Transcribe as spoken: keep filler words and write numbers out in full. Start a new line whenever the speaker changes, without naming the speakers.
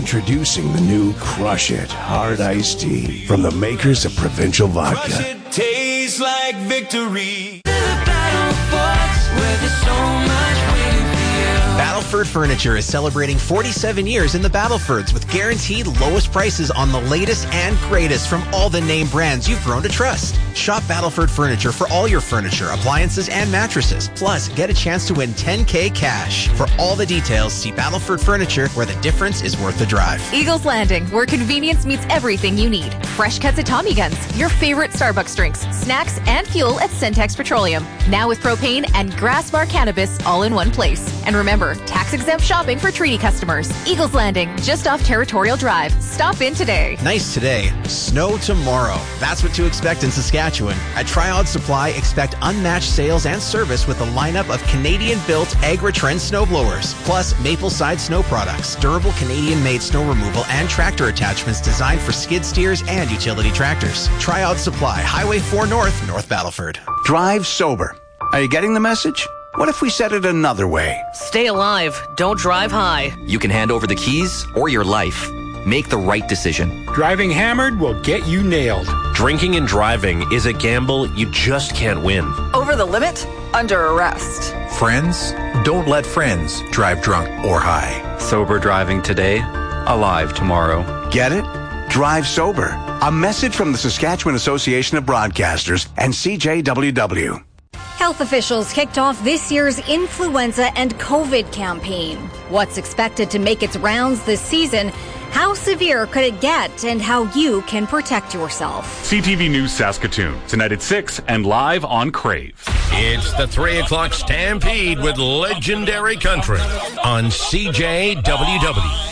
Introducing the new Crush It Hard Iced Tea from the makers of Provincial Vodka.
Crush it tastes like victory. The battle forts where there's so much waiting for you.
Battleford Furniture is celebrating forty-seven years in the Battlefords with guaranteed lowest prices on the latest and greatest from all the name brands you've grown to trust. Shop Battleford Furniture for all your furniture, appliances, and mattresses. Plus, get a chance to win ten K cash. For all the details, see Battleford Furniture, where the difference is worth the drive.
Eagles Landing, where convenience meets everything you need. Fresh cuts at Tommy Guns, your favorite Starbucks drinks, snacks, and fuel at Centex Petroleum. Now with propane and Grassbar Cannabis all in one place. And remember, tax-exempt shopping for treaty customers. Eagles Landing, just off Territorial Drive. Stop in today.
Nice today, snow tomorrow. That's what to expect in Saskatchewan. At Triod Supply, expect unmatched sales and service with a lineup of Canadian-built Agri-Trend snowblowers, plus Mapleside snow products, durable Canadian-made snow removal, and tractor attachments designed for skid steers and utility tractors. Triod Supply, Highway four North, North Battleford.
Drive sober. Are you getting the message? What if we said it another way?
Stay alive. Don't drive high.
You can hand over the keys or your life. Make the right decision.
Driving hammered will get you nailed.
Drinking and driving is a gamble you just can't win.
Over the limit? Under arrest.
Friends, don't let friends drive drunk or high.
Sober driving today, alive tomorrow.
Get it? Drive sober. A message from the Saskatchewan Association of Broadcasters and C J W W.
Health officials kicked off this year's influenza and COVID campaign. What's expected to make its rounds this season? How severe could it get, and how you can protect yourself?
C T V News Saskatoon, tonight at six and live on Crave.
It's the three o'clock Stampede with Legendary Country on C J W W.